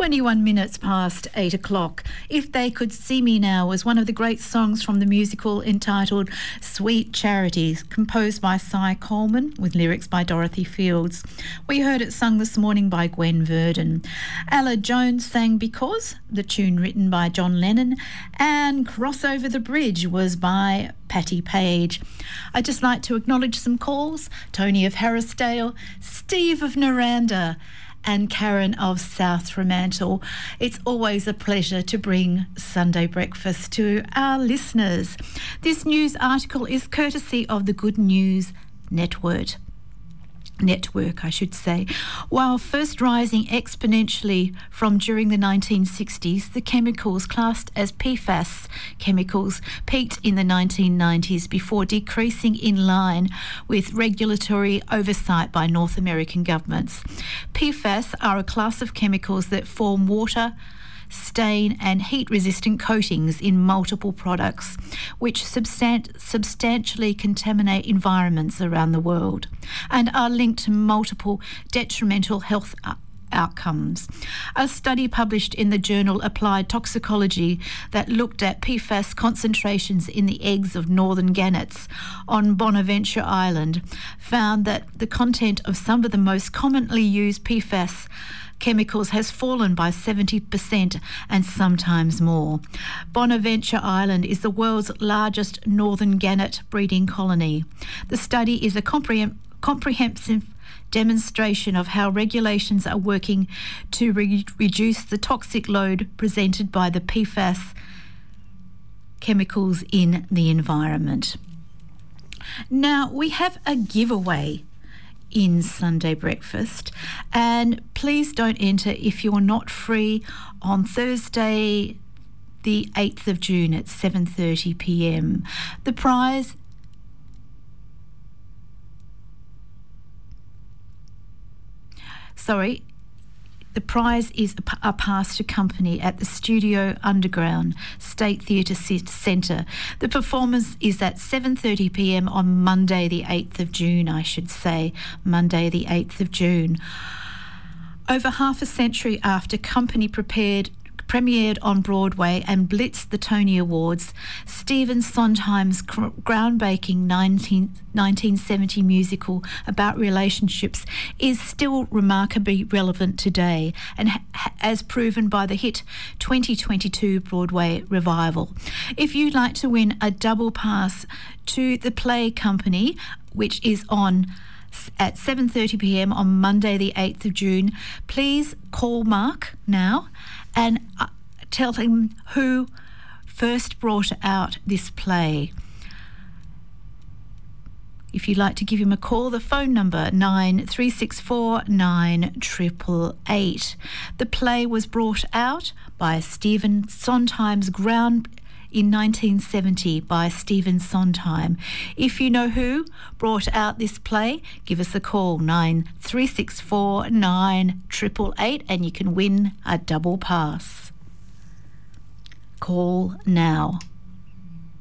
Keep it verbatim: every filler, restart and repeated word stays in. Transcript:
twenty-one minutes past eight o'clock. If They Could See Me Now was one of the great songs from the musical entitled Sweet Charities, composed by Cy Coleman with lyrics by Dorothy Fields. We heard it sung this morning by Gwen Verdon. Ella Jones sang Because, the tune written by John Lennon, and Cross Over the Bridge was by Patti Page. I'd just like to acknowledge some calls. Tony of Harrisdale, Steve of Naranda, and Karen of South Fremantle. It's always a pleasure to bring Sunday Breakfast to our listeners. This news article is courtesy of the Good News Network. Network, I should say. While first rising exponentially from during the nineteen sixties, the chemicals classed as P FAS chemicals peaked in the nineteen nineties before decreasing in line with regulatory oversight by North American governments. P FAS are a class of chemicals that form water, stain and heat-resistant coatings in multiple products, which substan- substantially contaminate environments around the world and are linked to multiple detrimental health uh, outcomes. A study published in the journal Applied Toxicology that looked at P FAS concentrations in the eggs of northern gannets on Bonaventure Island found that the content of some of the most commonly used P FAS chemicals has fallen by seventy percent and sometimes more. Bonaventure Island is the world's largest northern gannet breeding colony. The study is a compreh- comprehensive demonstration of how regulations are working to re- reduce the toxic load presented by the P FAS chemicals in the environment. Now, we have a giveaway in Sunday Breakfast, and please don't enter if you're not free on Thursday the eighth of June at seven thirty p m. The prize sorry The prize is a pass to company at the Studio Underground State Theatre Centre. The performance is at seven thirty p m on Monday the eighth of June, I should say, Monday the eighth of June. Over half a century after company prepared premiered on Broadway and blitzed the Tony Awards, Stephen Sondheim's groundbreaking nineteen seventy musical about relationships is still remarkably relevant today, and ha- as proven by the hit twenty twenty-two Broadway revival. If you'd like to win a double pass to the play company, which is on at seven thirty p m on Monday the eighth of June, please call Mark now and uh, tell him who first brought out this play. If you'd like to give him a call, the phone number nine three six four nine eight eight eight. The play was brought out by Stephen Sondheim's ground in nineteen seventy by Stephen Sondheim. If you know who brought out this play, give us a call, nine three six four nine eight eight eight, and you can win a double pass. Call now.